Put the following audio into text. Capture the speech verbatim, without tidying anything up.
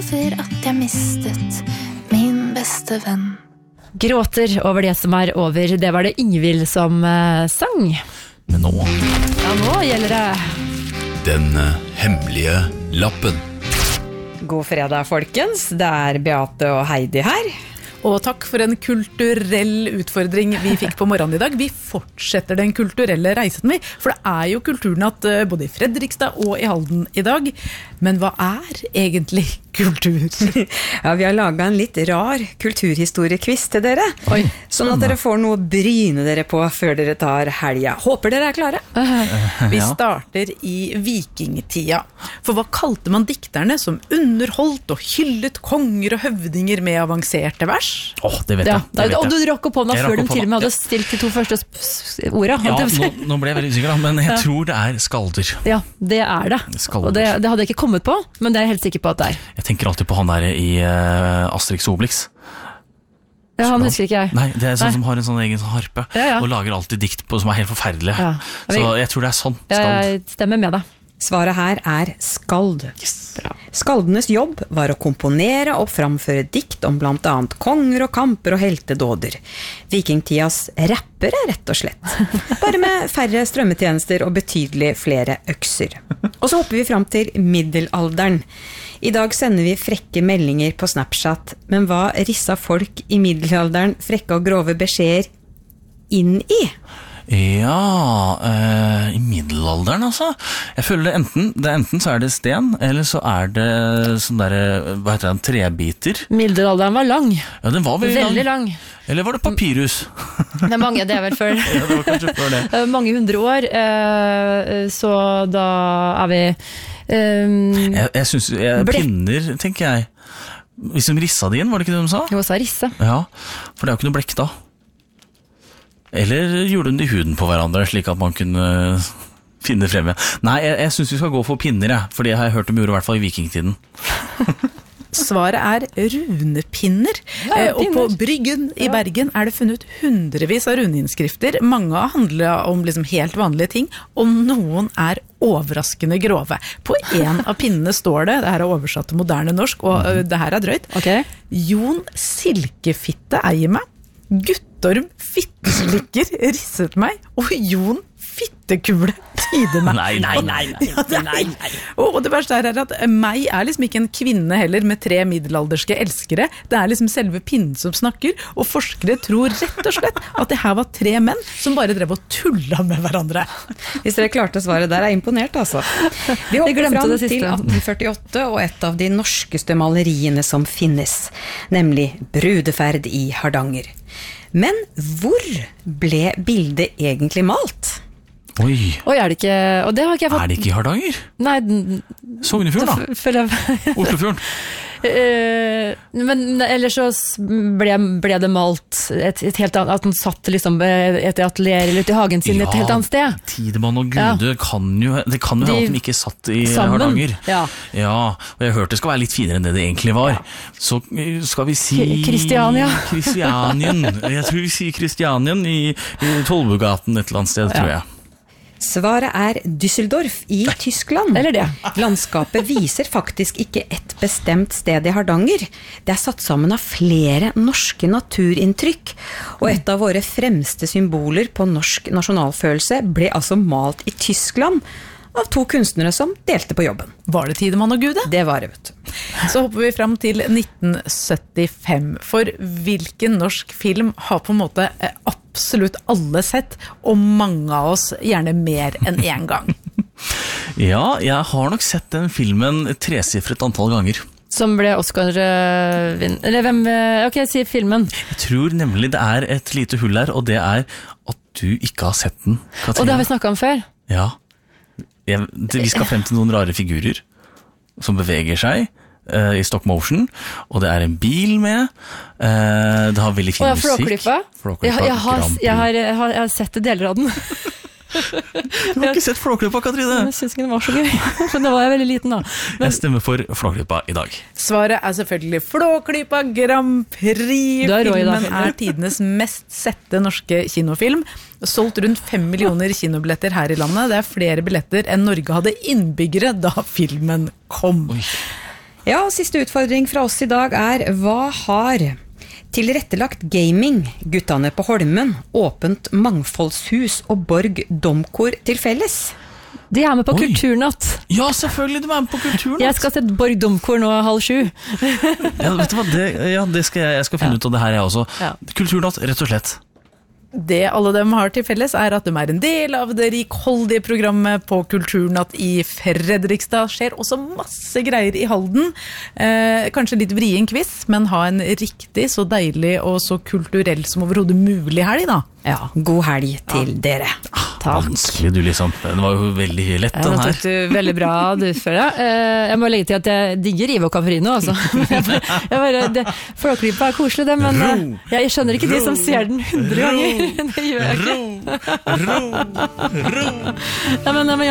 over at jeg mistet min beste venn. Gråter over det som er over. Det var det Ingvild som uh, sang. Men nå Ja, nå gjelder det den uh, hemmelige lappen. God fredag, folkens. Det er Beate og Heidi her. Og takk for en kulturell utfordring vi fikk på morgenen i dag. Vi fortsetter den kulturelle reisen vi, for det er jo kulturnatt både i Fredrikstad og i Halden i dag. Men hva er egentlig kultur? Ja, vi har laget en litt rar kulturhistoriequiz til dere. Oi. Sånn at dere får noe å bryne dere på før dere tar helga. Håper dere er klare. Vi starter i vikingtida. For hva kalte man dikterne som underholdt og hyllet konger og høvdinger med avanserte vers? Åh, oh, det vet jeg. Ja, det vet og du jeg. rakk opp hånda Jeg før rakk de opp til og med hånda. hadde stilt de to første orda. Ja, nå, nå ble jeg veldig usikker da, men jeg Ja. tror det er skalder. Ja, det er det. Skalder. Og det, det hadde jeg ikke kommet på, men det er jeg helt sikker på at det er. Jeg tenker alltid på han der i uh, Asterix og Obelix. Ja, han husker ikke jeg. Nei, det er sånn Nei. som har en sånn egen sånn harpe, Ja, ja. og lager alltid dikt på som er helt forferdelige. Ja. Så jeg tror det er sånn, Ja, skald. jeg stemmer med deg. Svaret her er skald. Bra. Skaldenes jobb var å komponere og framføre dikt om blant annet konger og kamper og heltedåder. Vikingtidas rappere, rett og slett. Bare med færre strømmetjenester og betydelig flere økser. Og så hopper vi fram til middelalderen. I dag sender vi frekke meldinger på Snapchat, men hva rissa folk i middelalderen frekke og grove beskjeder inn i? Ja, uh, i middelalderen altså. Jeg føler det enten, det er enten så er det sten, eller så er det sånn der, hva heter det, en trebiter. Middelalderen var lang. Ja, den var veldig, Veldig lang. Eller var det papyrus? Det er mange, det er vel før. Ja, det var kanskje før det. Eh, mange hundre år, eh, så da er vi eh, Jeg, jeg synes, jeg, Blekk. pinner, tenker jeg. Hvis de rissa det inn, var det ikke det de sa? Jo, så er risse. Ja, for det er jo ikke noe blekk da. Eller gjorde de det i huden på hverandre, slik at man kunne finne frem igjen. Nei, jeg, jeg synes vi skal gå for pinner, jeg, for det har jeg hørt de gjorde i hvert fall i vikingtiden. Svaret er runepinner. Ja, Eh, og på pinner. Bryggen i Bergen er det funnet hundrevis av runeinnskrifter. Mange handler om liksom helt vanlige ting, og noen er overraskende grove. På en av pinnene står det, det her er oversatt til moderne norsk, og ø, det her er drøyt, Ok. Jon Silkefitte eier meg, Guttorm Fitteslikker risset meg, og Jon Fittekule tyder meg. Nei, nei, nei, nei, Ja, det er- Og, og det verste her er at meg er liksom ikke en kvinne heller med tre middelalderske elskere. Det er liksom selve pinnen som snakker, og forskere tror rett og slett at det her var tre menn som bare drev og tulla med hverandre. Hvis dere klarte svaret der, er jeg imponert, altså. Vi hopper glemte fram det siste. til atten førtiåtte og et av de norskeste maleriene som finnes, nemlig Brudeferd i Hardanger. Men hvor ble bildet egentlig malt? Oi, Oi, er det ikke, og det har ikke jeg fått. er det ikke i Hardanger? Nei, den- Sognefjorden da? f- føler jeg. Oslofjorden? Eh, men ellers så s- ble, ble det malt et, et helt annet, at den satt liksom eh, et atelier eller ute i hagen sin et helt annet sted. Tidemann og Gude kan jo, det kan jo De- være at de ikke satt i Sammen. Hardanger. Ja. Ja, og jeg hørte det skal være litt finere enn det det egentlig var. Så eh, skal vi si... K- Kristiania. Kristianien. Jeg tror vi sier Kristianien i, i Tollbugaten et eller annet sted, tror Ja. jeg. Svaret er Düsseldorf i Tyskland. Eller det. Landskapet viser faktisk ikke et bestemt sted i Hardanger. Det er satt sammen av flere norske naturinntrykk, og et av våre fremste symboler på norsk nasjonalfølelse ble altså malt i Tyskland av to kunstnere som delte på jobben. Var det Tidemann og Gude? Det var det, vet du. Så hopper vi frem til nitten syttifem, for hvilken norsk film har på en måte eh, absolutt alle sett, og mange av oss gjerne mer enn en gang? Ja, jeg har nok sett den filmen et tresifret antall ganger. Som ble Oscar-vinn... Eller hvem... eh, Ok, si filmen. Jeg tror nemlig det er et lite hull her, og det er at du ikke har sett den, Katrine. Og det har vi snakket om før. Ja. Jeg, det, vi skal frem til noen rare figurer som beveger seg eh, i stop motion, og det er en bil med. Eh, det har veldig fin Å, ja, musikk. Flåklypa. Flåklypa, Jeg, jeg, har, Grand Prix. jeg, har, jeg, har, jeg har sett deler av den. Du har ikke sett Flåklypa, Katrine? Jeg synes ikke den var så gøy. Men da var jeg veldig liten da. Jeg stemmer for Flåklypa i dag. Svaret er selvfølgelig Flåklypa Grand Prix. Du er rå i dag, Filmen er tidenes mest sette norske kinofilm. Solgt rundt fem millioner kinobilletter her i landet. Det er flere billetter enn Norge hadde innbyggere da filmen kom. Oi. Ja, og siste utfordring fra oss i dag er, hva har tilrettelagt gaming, guttene på Holmen, åpent mangfoldshus og Borg Domkor til felles? De er med på Oi. Kulturnatt. Ja, selvfølgelig, du er med på kulturen. Jeg skal se Borg Domkor nå halv sju. Ja, vet du hva, det, ja, det skal jeg, jeg skal finne ut av det her jeg også. Ja. Kulturnatt, rett og slett. Det alle dem har til felles er at de er en del av det rikholdige programmet på Kulturnatt i Fredrikstad. Skjer også masse greier i Halden. Eh, kanskje litt vrien quiz, men ha en riktig så deilig og så kulturell som overhodet mulig helg da. Ja, god helg til dere. Vanskelig du liksom. Den var jo veldig lett Ja, den det her. tok du veldig bra du føler jeg. Eh, jeg må legge til at jeg digger Ivo Caprino, altså. jeg bare, det, Flåklypa er koselig det, men eh, jeg skjønner ikke de som ser den hundre ganger. Det gjør jeg ikke. Ro, ro, ro. Ja, men, men